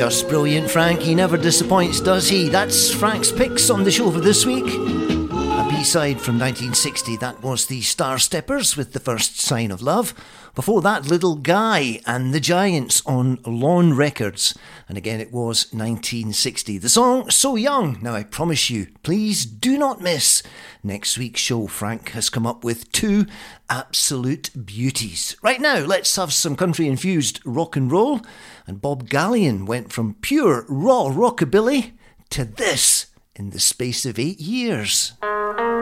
just brilliant, Frank. He never disappoints, does he? That's Frank's picks on the show for this week. A B-side from 1960, that was the Star Steppers with The First Sign of Love. Before that, Little Guy and the Giants on Lawn Records. And again, it was 1960. The song, So Young. Now, I promise you, please do not miss next week's show. Frank has come up with two absolute beauties. Right now, let's have some country-infused rock and roll. And Bob Gallion went from pure raw rockabilly to this in the space of 8 years.